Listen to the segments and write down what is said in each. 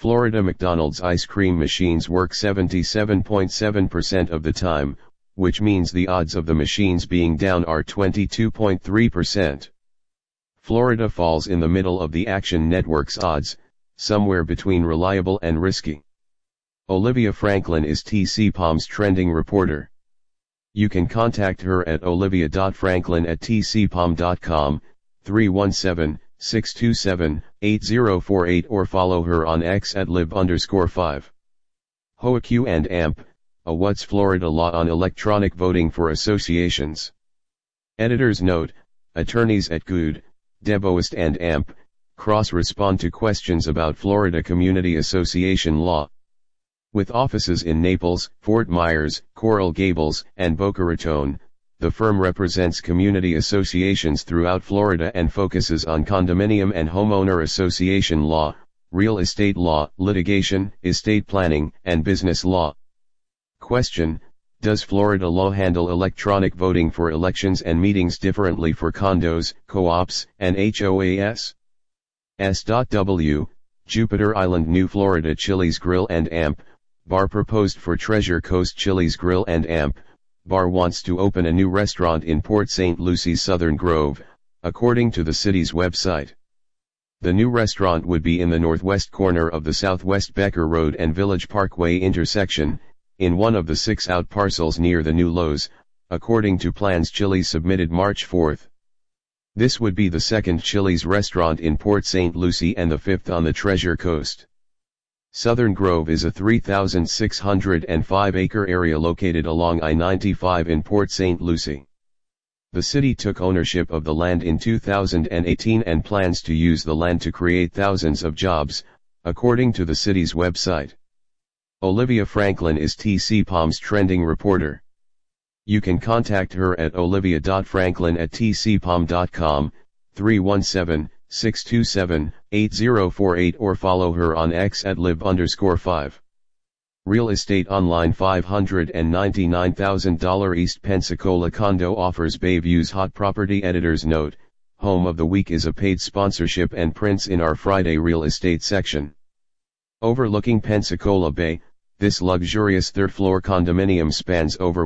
Florida McDonald's ice cream machines work 77.7% of the time, which means the odds of the machines being down are 22.3%. Florida falls in the middle of the Action Network's odds, somewhere between reliable and risky. Olivia Franklin is TCPOM's trending reporter. You can contact her at olivia.franklin@tcpom.com, 317-627-8048, or follow her on X at @lib_5. HOAQ and AMP, a What's Florida Law on Electronic Voting for Associations. Editor's note: attorneys at GOOD, DeBoist and AMP, cross-respond to questions about Florida Community Association law. With offices in Naples, Fort Myers, Coral Gables, and Boca Raton, the firm represents community associations throughout Florida and focuses on condominium and homeowner association law, real estate law, litigation, estate planning, and business law. Question: does Florida law handle electronic voting for elections and meetings differently for condos, co-ops, and HOAs? S.W., Jupiter Island, New Florida. Chili's Grill and AMP Bar proposed for Treasure Coast. Chili's Grill and AMP Bar wants to open a new restaurant in Port St. Lucie, Southern Grove, according to the city's website. The new restaurant would be in the northwest corner of the Southwest Becker Road and Village Parkway intersection, in one of the 6 out parcels near the new Lowe's, according to plans Chili's submitted March 4. This would be the second Chili's restaurant in Port St. Lucie and the 5th on the Treasure Coast. Southern Grove is a 3,605-acre area located along I-95 in Port St. Lucie. The city took ownership of the land in 2018 and plans to use the land to create thousands of jobs, according to the city's website. Olivia Franklin is TCPOM's trending reporter. You can contact her at olivia.franklin@tcpom.com, 317-627-8048, or follow her on X at @lib_5. Real Estate Online. $599,000 East Pensacola condo offers Bayview's hot property. Editor's note: Home of the Week is a paid sponsorship and prints in our Friday real estate section. Overlooking Pensacola Bay, this luxurious third-floor condominium spans over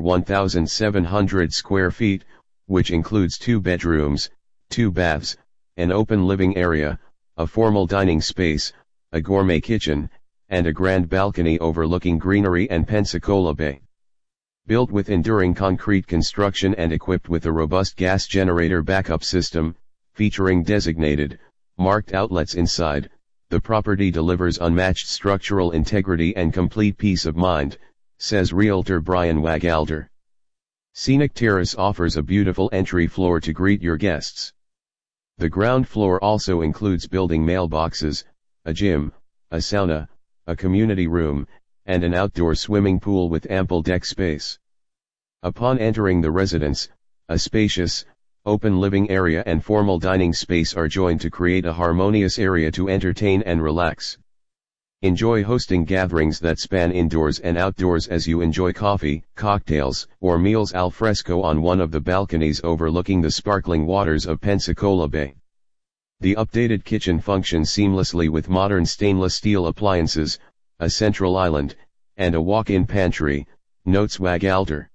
1,700 square feet, which includes 2 bedrooms, 2 baths, an open living area, a formal dining space, a gourmet kitchen, and a grand balcony overlooking greenery and Pensacola Bay. Built with enduring concrete construction and equipped with a robust gas generator backup system, featuring designated, marked outlets inside, the property delivers unmatched structural integrity and complete peace of mind, says Realtor Brian Wagalder. Scenic Terrace offers a beautiful entry floor to greet your guests. The ground floor also includes building mailboxes, a gym, a sauna, a community room, and an outdoor swimming pool with ample deck space. Upon entering the residence, a spacious, open living area and formal dining space are joined to create a harmonious area to entertain and relax. Enjoy hosting gatherings that span indoors and outdoors as you enjoy coffee, cocktails, or meals al fresco on one of the balconies overlooking the sparkling waters of Pensacola Bay. The updated kitchen functions seamlessly with modern stainless steel appliances, a central island, and a walk-in pantry, notes Wagalder.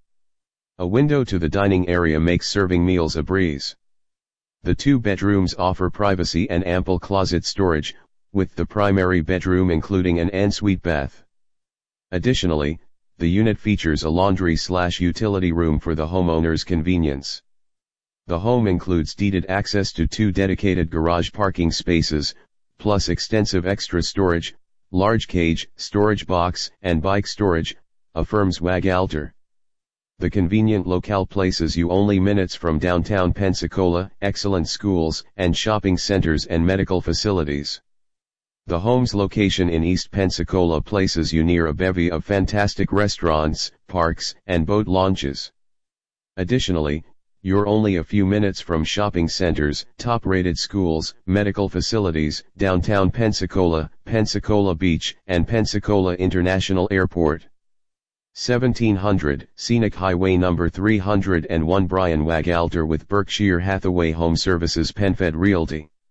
A window to the dining area makes serving meals a breeze. The 2 bedrooms offer privacy and ample closet storage, with the primary bedroom including an ensuite bath. Additionally, the unit features a laundry/utility room for the homeowner's convenience. The home includes deeded access to 2 dedicated garage parking spaces, plus extensive extra storage, large cage, storage box, and bike storage, affirms Wagalder. The convenient locale places you only minutes from downtown Pensacola, excellent schools and shopping centers and medical facilities. The home's location in East Pensacola places you near a bevy of fantastic restaurants, parks, and boat launches. Additionally, you're only a few minutes from shopping centers, top-rated schools, medical facilities, downtown Pensacola, Pensacola Beach, and Pensacola International Airport. 1700 Scenic Highway number 301. Brian Wagalder with Berkshire Hathaway Home Services. PenFed Realty.